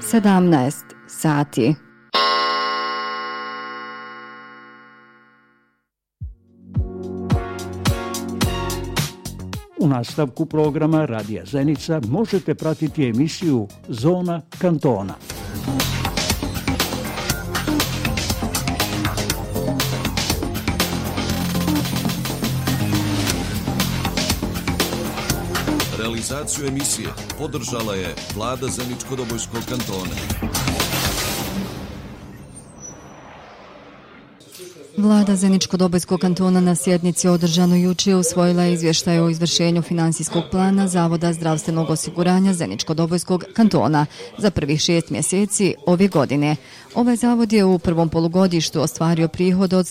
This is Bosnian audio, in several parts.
17 sati. U nastavku programa Radija Zenica možete pratiti emisiju Zona kantona. Realizaciju emisije podržala je Vlada Zeničko-Dobojskog kantona. Vlada Zeničko-Dobojskog kantona na sjednici održanoj jučer usvojila izvještaj o izvršenju financijskog plana Zavoda zdravstvenog osiguranja Zeničko-Dobojskog kantona za prvih 6 mjeseci ove godine. Ovaj zavod je u prvom polugodištu ostvario prihod od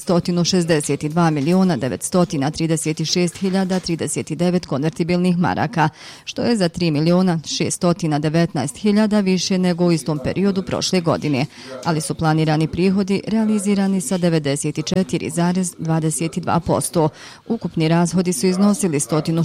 162.936.039 konvertibilnih maraka, što je za 3.619.000 više nego u istom periodu prošle godine, ali su planirani prihodi realizirani sa 94,22%. Ukupni rashodi su iznosili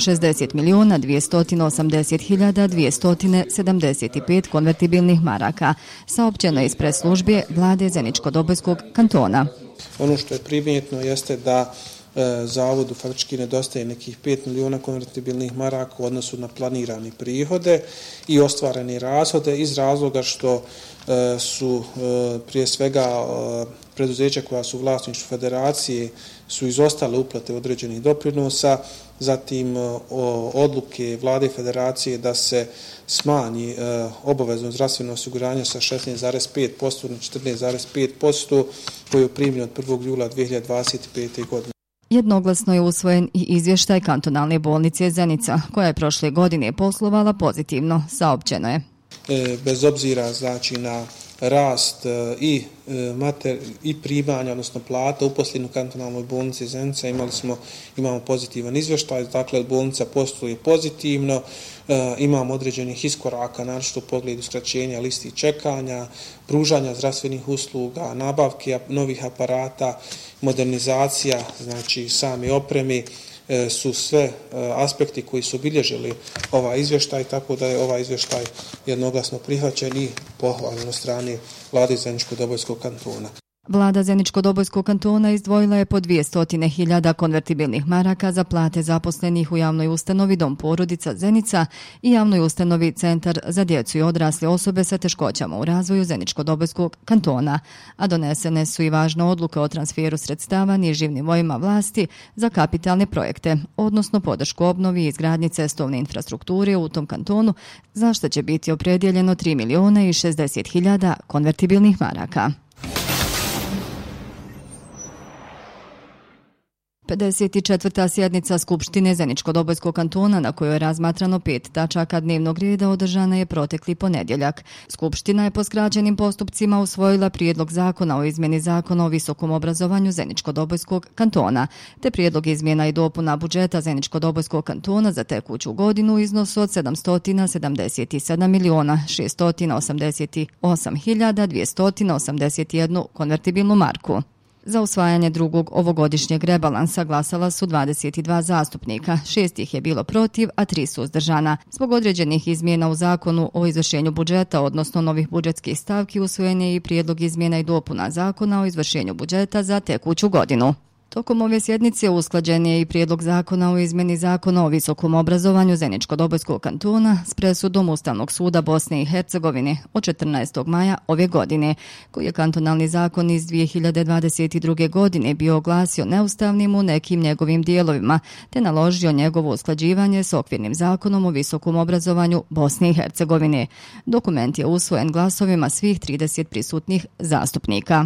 160.280.275 konvertibilnih maraka, saopćeno je ispred službe Vlade Zeničko-Dobojskog kantona. Ono što je primjetno jeste da zavodu faktički nedostaje nekih 5 miliona konvertibilnih maraka u odnosu na planirani prihode i ostvareni rashode iz razloga što su prije svega preduzeća koja su u vlasništvu federacije su izostale uplate određenih doprinosa, zatim odluke vlade federacije da se smanji obavezno zdravstveno osiguranje sa 16,5% na 14,5% koji je primljen od 1. jula 2025. godine. Jednoglasno je usvojen i izvještaj kantonalne bolnice Zenica, koja je prošle godine poslovala pozitivno, saopćeno je. Bez obzira znači na rast i primanja, odnosno plata uposlenih u kantonalnoj bolnici Zenica imamo pozitivan izvještaj, dakle bolnica posluje pozitivno, imamo određenih iskoraka, naročito u pogledu skraćenja listi čekanja, pružanja zdravstvenih usluga, nabavke novih aparata, modernizacija, znači same opremi, su sve aspekti koji su obilježili ovaj izvještaj, tako da je ovaj izvještaj jednoglasno prihvaćen i pohvaljen od strane Vlade Zeničko-Dobojskog kantona. Vlada Zeničko-Dobojskog kantona izdvojila je po 200.000 konvertibilnih maraka za plate zaposlenih u javnoj ustanovi Dom porodica Zenica i javnoj ustanovi Centar za djecu i odrasle osobe sa teškoćama u razvoju Zeničko-Dobojskog kantona, a donesene su i važne odluke o transferu sredstava nižim nivoima vlasti za kapitalne projekte, odnosno podršku obnovi i izgradnji cestovne infrastrukture u tom kantonu, za što će biti opredjeljeno 3.060.000 konvertibilnih maraka. 54. sjednica Skupštine Zeničko-Dobojskog kantona, na kojoj je razmatrano 5 tačaka dnevnog reda, održana je protekli ponedjeljak. Skupština je po skraćenim postupcima usvojila prijedlog zakona o izmjeni zakona o visokom obrazovanju Zeničko-Dobojskog kantona, te prijedlog izmjena i dopuna budžeta Zeničko-Dobojskog kantona za tekuću godinu u iznosu od 777.688.281 konvertibilnu marku. Za usvajanje drugog ovogodišnjeg rebalansa glasala su 22 zastupnika, 6 ih je bilo protiv, a 3 suzdržana. Zbog određenih izmjena u zakonu o izvršenju budžeta, odnosno novih budžetskih stavki, usvojen je i prijedlog izmjena i dopuna zakona o izvršenju budžeta za tekuću godinu. Tokom ove sjednice usklađen je i prijedlog zakona o izmjeni zakona o visokom obrazovanju Zeničko-Dobojskog kantona s presudom Ustavnog suda Bosne i Hercegovine od 14. maja ove godine, koji je kantonalni zakon iz 2022. godine bio oglasio neustavnim u nekim njegovim dijelovima, te naložio njegovo usklađivanje s okvirnim zakonom o visokom obrazovanju Bosne i Hercegovine. Dokument je usvojen glasovima svih 30 prisutnih zastupnika.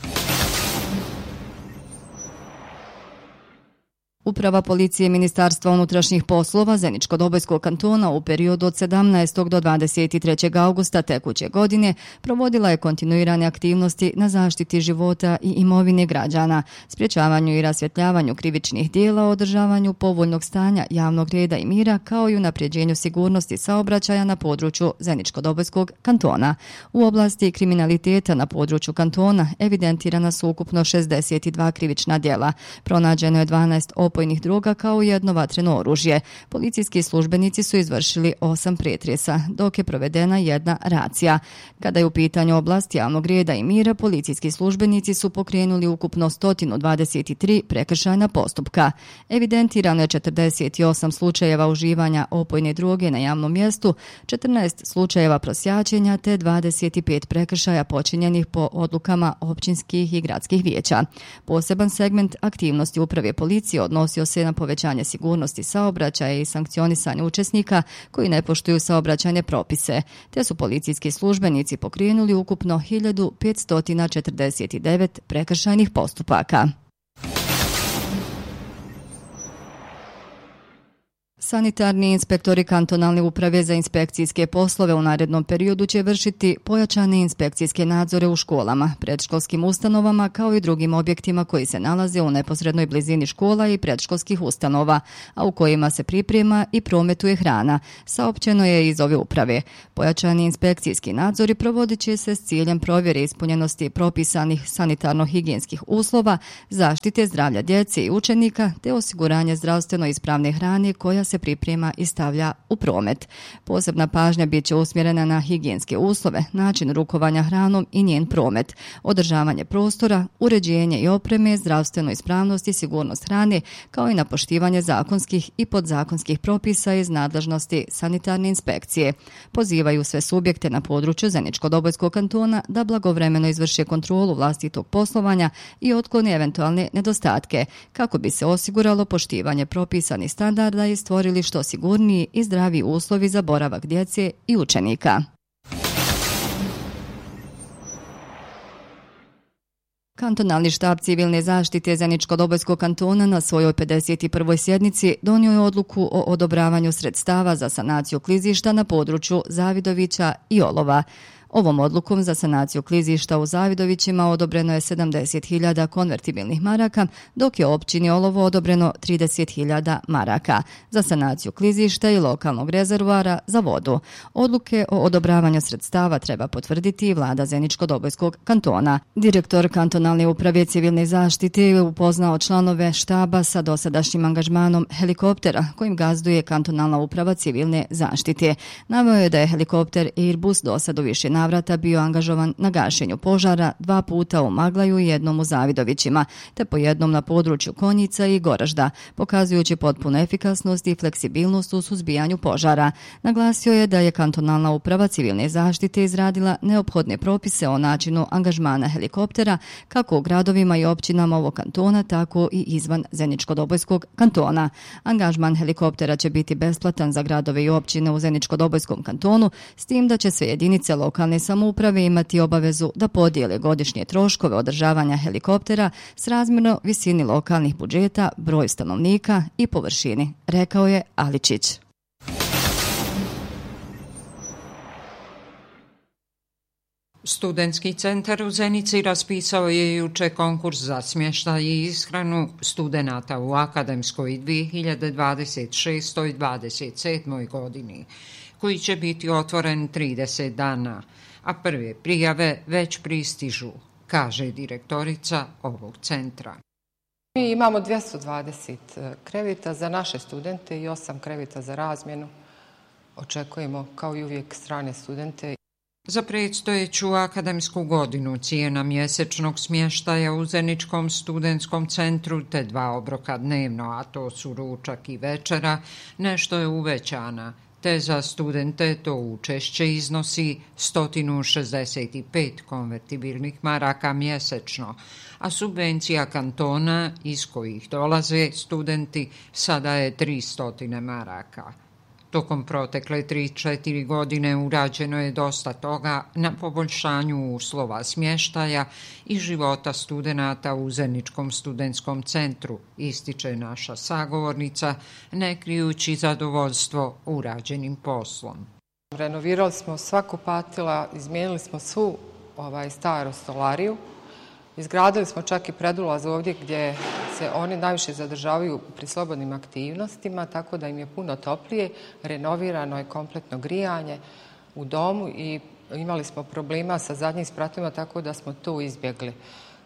Uprava policije Ministarstva unutrašnjih poslova Zeničko-Dobojskog kantona u periodu od 17. do 23. augusta tekuće godine provodila je kontinuirane aktivnosti na zaštiti života i imovine građana, sprječavanju i rasvjetljavanju krivičnih dijela, održavanju povoljnog stanja javnog reda i mira, kao i unapređenju sigurnosti saobraćaja na području Zeničko-Dobojskog kantona. U oblasti kriminaliteta na području kantona evidentirana su ukupno 62 krivična djela, pronađeno je 12 opojnih droga kao jedno vatreno oružje. Policijski službenici su izvršili 8 pretresa, dok je provedena jedna racija. Kada je u pitanju oblast javnog reda i mira, policijski službenici su pokrenuli ukupno 123 prekršajna postupka. Evidentirano je 48 slučajeva uživanja opojne droge na javnom mjestu, 14 slučajeva prosjačenja te 25 prekršaja počinjenih po odlukama općinskih i gradskih vijeća. Poseban segment aktivnosti uprave policije odnosio se na povećanje sigurnosti saobraćaja i sankcionisanje učesnika koji ne poštuju saobraćajne propise, te su policijski službenici pokrenuli ukupno 1549 prekršajnih postupaka. Sanitarni inspektori kantonalne uprave za inspekcijske poslove u narednom periodu će vršiti pojačane inspekcijske nadzore u školama, predškolskim ustanovama kao i drugim objektima koji se nalaze u neposrednoj blizini škola i predškolskih ustanova, a u kojima se priprema i prometuje hrana, saopćeno je iz ove uprave. Pojačani inspekcijski nadzori provodit će se s ciljem provjere ispunjenosti propisanih sanitarno-higijenskih uslova, zaštite zdravlja djece i učenika te osiguranje zdravstveno ispravne hrane koja se priprema i stavlja u promet. Posebna pažnja bit će usmjerena na higijenske uslove, način rukovanja hranom i njen promet, održavanje prostora, uređenje i opreme, zdravstvenu ispravnost i sigurnost hrane, kao i na poštivanje zakonskih i podzakonskih propisa iz nadležnosti sanitarne inspekcije. Pozivaju sve subjekte na području Zeničko-Dobojskog kantona da blagovremeno izvrše kontrolu vlastitog poslovanja i otklone eventualne nedostatke, kako bi se osiguralo poštivanje propisanih standarda i stvorili što sigurniji i zdraviji uslovi za boravak djece i učenika. Kantonalni štab civilne zaštite Zeničko-Dobojskog kantona na svojoj 51. sjednici donio je odluku o odobravanju sredstava za sanaciju klizišta na području Zavidovića i Olova. Ovom odlukom za sanaciju klizišta u Zavidovićima odobreno je 70.000 konvertibilnih maraka, dok je općini Olovo odobreno 30.000 maraka za sanaciju klizišta i lokalnog rezervoara za vodu. Odluke o odobravanju sredstava treba potvrditi i vlada Zeničko-Dobojskog kantona. Direktor kantonalne uprave civilne zaštite je upoznao članove štaba sa dosadašnjim angažmanom helikoptera kojim gazduje kantonalna uprava civilne zaštite. Naveo je da je helikopter Airbus dosad u više navrata bio angažovan na gašenju požara 2 puta u Maglaju i jednom u Zavidovićima, te po jednom na području Konjica i Goražda, pokazujući potpunu efikasnost i fleksibilnost u suzbijanju požara. Naglasio je da je kantonalna uprava civilne zaštite izradila neophodne propise o načinu angažmana helikoptera kako u gradovima i općinama ovog kantona, tako i izvan Zeničko-Dobojskog kantona. Angažman helikoptera će biti besplatan za gradove i općine u Zeničko-Dobojskom kantonu, s tim da će sve jedinice lokalne samouprave imati obavezu da podijele godišnje troškove održavanja helikoptera srazmjerno visini lokalnih budžeta, broju stanovnika i površini, rekao je Aličić. Studentski centar u Zenici raspisao je juče konkurs za smještaj i ishranu studenata u akademskoj 2026-27. godini, koji će biti otvoren 30 dana, a prve prijave već pristižu, kaže direktorica ovog centra. Mi imamo 220 kreveta za naše studente i 8 kreveta za razmjenu. Očekujemo kao i uvijek strane studente. Za predstojeću akademsku godinu cijena mjesečnog smještaja u Zeničkom studentskom centru te 2 obroka dnevno, a to su ručak i večera, nešto je uvećana, te za studente to učešće iznosi 165 konvertibilnih maraka mjesečno, a subvencija kantona iz kojih dolaze studenti sada je 300 maraka. Tokom protekle 3-4 godine urađeno je dosta toga na poboljšanju uslova smještaja i života studenata u Zeničkom studentskom centru, ističe naša sagovornica, ne krijući zadovoljstvo urađenim poslom. Renovirali smo sva kupatila, izmijenili smo svu staru stolariju, izgradili smo čak i predulaz ovdje gdje se oni najviše zadržavaju pri slobodnim aktivnostima, tako da im je puno toplije. Renovirano je kompletno grijanje u domu i imali smo problema sa zadnjim spratovima, tako da smo to izbjegli.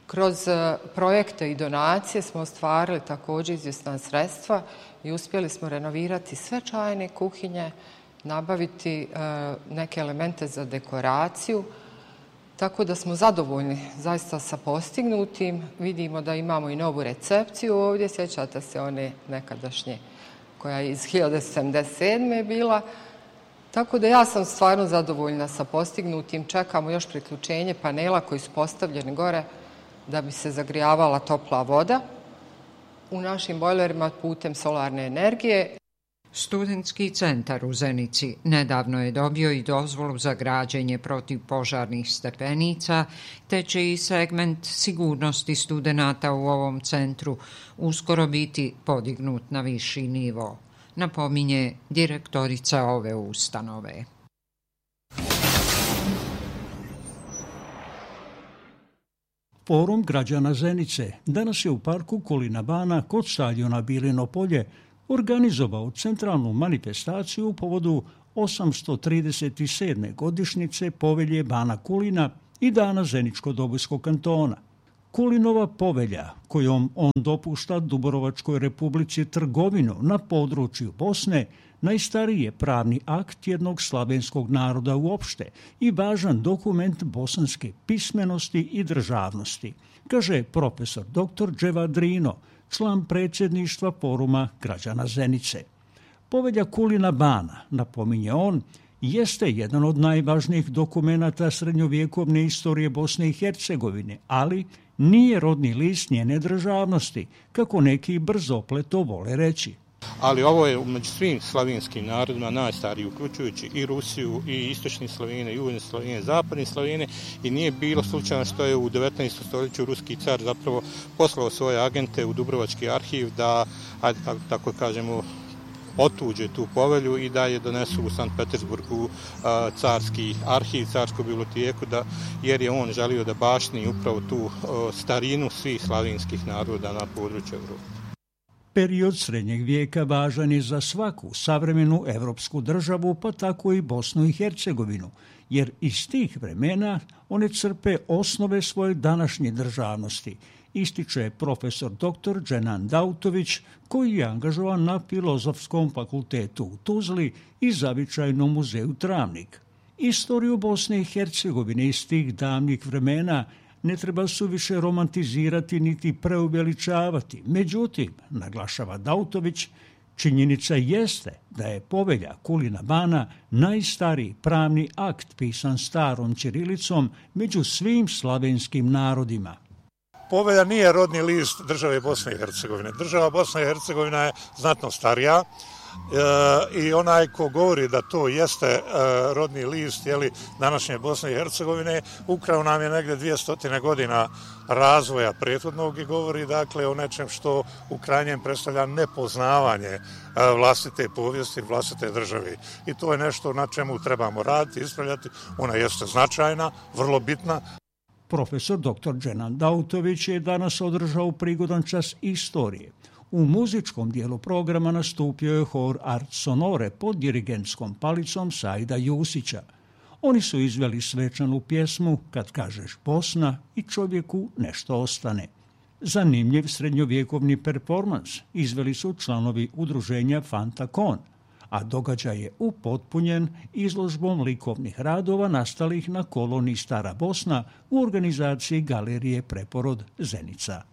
Kroz projekte i donacije smo ostvarili također izvjesna sredstva i uspjeli smo renovirati sve čajne kuhinje, nabaviti neke elemente za dekoraciju, tako da smo zadovoljni zaista sa postignutim. Vidimo da imamo i novu recepciju ovdje, sjećate se one nekadašnje koja je iz 1977. bila. Tako da ja sam stvarno zadovoljna sa postignutim. Čekamo još priključenje panela koji su postavljeni gore da bi se zagrijavala topla voda u našim bojlerima putem solarne energije. Studentski centar u Zenici nedavno je dobio i dozvolu za građenje protivpožarnih stepenica, te će i segment sigurnosti studenata u ovom centru uskoro biti podignut na viši nivo, napominje direktorica ove ustanove. Forum građana Zenice danas je u parku Kulina Bana kod stadiona Bilino polje organizovao centralnu manifestaciju u povodu 837. godišnjice povelje Bana Kulina i dana Zeničko-Dobojskog kantona. Kulinova povelja, kojom on dopušta Dubrovačkoj republici trgovinu na području Bosne, najstariji je pravni akt jednog slavenskog naroda uopšte i važan dokument bosanske pismenosti i državnosti, kaže profesor dr. Dževad Drino, član predsjedništva Foruma građana Zenice. Povelja Kulina Bana, napominje on, jeste jedan od najvažnijih dokumenata srednjovjekovne istorije Bosne i Hercegovine, ali nije rodni list njene državnosti, kako neki brzopleto vole reći. Ali ovo je među svim slavinskim narodima najstariji, uključujući i Rusiju, i istočni Slavene, južne Slavene, zapadni Slavene, i nije bilo slučajno što je u 19. stoljeću ruski car zapravo poslao svoje agente u Dubrovački arhiv da, tako kažemo, otuđe tu povelju i da je donesu u Sankt Petersburgu carski arhiv, carsku biblioteku, jer je on želio da baštini upravo tu starinu svih slavinskih naroda na području Evrope. Period srednjeg vijeka važan je za svaku savremenu evropsku državu, pa tako i Bosnu i Hercegovinu, jer iz tih vremena one crpe osnove svoje današnje državnosti, ističe profesor dr. Dženan Dautović, koji je angažovan na Filozofskom fakultetu u Tuzli i Zavičajnom muzeju Travnik. Istoriju Bosne i Hercegovine iz tih davnih vremena ne treba suviše romantizirati niti preuveličavati. Međutim, naglašava Dautović, činjenica jeste da je povelja Kulina Bana najstariji pravni akt pisan starom ćirilicom među svim slavenskim narodima. Povelja nije rodni list države Bosne i Hercegovine. Država Bosna i Hercegovina je znatno starija i onaj ko govori da to jeste rodni list današnje Bosne i Hercegovine, ukrao nam je negdje 200 godina razvoja prethodnog i govori dakle o nečem što u krajnjem predstavlja nepoznavanje vlastite povijesti, vlastite države. I to je nešto na čemu trebamo raditi, ispravljati. Ona jeste značajna, vrlo bitna. Profesor dr. Dženan Dautović je danas održao prigodan čas istorije. U muzičkom dijelu programa nastupio je hor Art Sonore pod dirigentskom palicom Saida Jusića. Oni su izveli svečanu pjesmu Kad kažeš Bosna i čovjeku nešto ostane. Zanimljiv srednjovjekovni performans izveli su članovi udruženja Fanta Kon, a događaj je upotpunjen izložbom likovnih radova nastalih na koloniji Stara Bosna u organizaciji Galerije Preporod Zenica.